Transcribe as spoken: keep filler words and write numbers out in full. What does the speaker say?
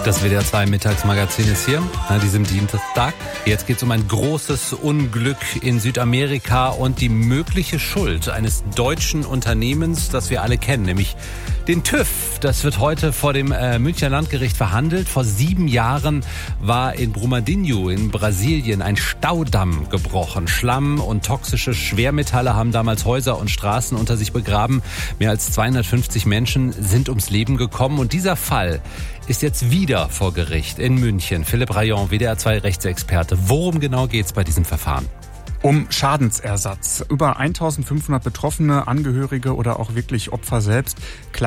Das W D R zwei Mittagsmagazin ist hier, an diesem Dienstag. Jetzt geht es um ein großes Unglück in Südamerika und die mögliche Schuld eines deutschen Unternehmens, das wir alle kennen, nämlich den TÜV. Das wird heute vor dem äh, Münchner Landgericht verhandelt. Vor sieben Jahren war in Brumadinho in Brasilien ein Staudamm gebrochen. Schlamm und toxische Schwermetalle haben damals Häuser und Straßen unter sich begraben. Mehr als zweihundertfünfzig Menschen sind ums Leben gekommen. Und dieser Fall ist jetzt wieder vor Gericht in München. Philipp Rayon, W D R zwei Rechtsexperte. Worum genau geht's bei diesem Verfahren? Um Schadensersatz. Über eintausendfünfhundert Betroffene, Angehörige oder auch wirklich Opfer selbst klagen